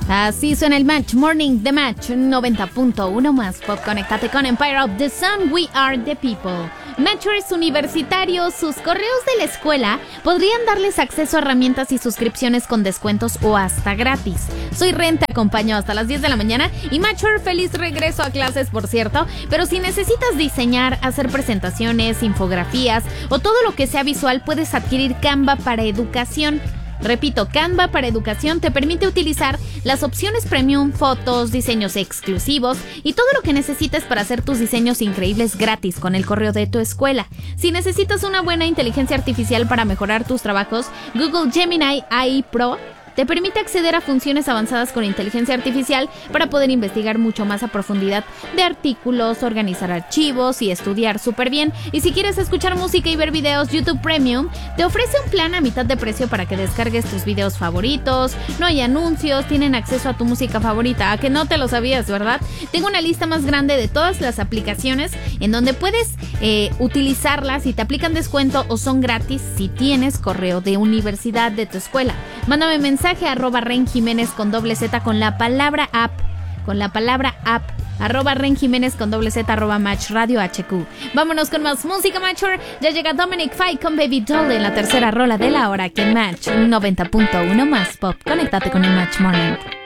Así suena el Match Morning de Match 90.1 más pop. Conéctate con Empire of the Sun, We Are the People. Matchers universitarios, sus correos de la escuela podrían darles acceso a herramientas y suscripciones con descuentos o hasta gratis. Soy Ren, te acompaño hasta las 10 de la mañana y Matcher, feliz regreso a clases, por cierto. Pero si necesitas diseñar, hacer presentaciones, infografías o todo lo que sea visual, puedes adquirir Canva para educación. Repito, Canva para educación te permite utilizar las opciones premium, fotos, diseños exclusivos y todo lo que necesites para hacer tus diseños increíbles gratis con el correo de tu escuela. Si necesitas una buena inteligencia artificial para mejorar tus trabajos, Google Gemini AI Pro te permite acceder a funciones avanzadas con inteligencia artificial para poder investigar mucho más a profundidad de artículos, organizar archivos y estudiar súper bien. Y si quieres escuchar música y ver videos, YouTube Premium te ofrece un plan a mitad de precio para que descargues tus videos favoritos. No hay anuncios, tienen acceso a tu música favorita. ¿A que no te lo sabías, verdad? Tengo una lista más grande de todas las aplicaciones en donde puedes utilizarlas y te aplican descuento o son gratis si tienes correo de universidad de tu escuela. Mándame mensaje @Ren Jiménez con Z con la palabra app, @Ren Jiménez con Z @Match Radio HQ. Vámonos con más música, Matcher. Ya llega Dominic Fike con Baby Doll en la tercera rola de la hora que Match 90.1 más pop. Conéctate con el Match Morning.